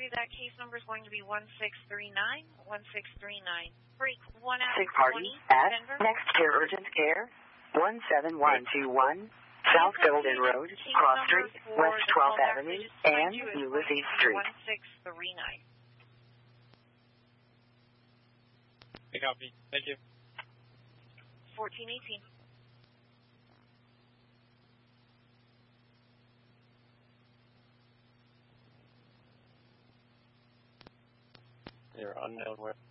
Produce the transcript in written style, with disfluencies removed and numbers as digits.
that case number is going to be 1639. 1639. Break 1 out Sick of party 20, at Denver. Next Care Urgent Care, 17121, South Golden Road, Cross Street, West 12th Avenue, and Ulysses Street. 1639. I copy. Thank you. 1418. You're unknown where.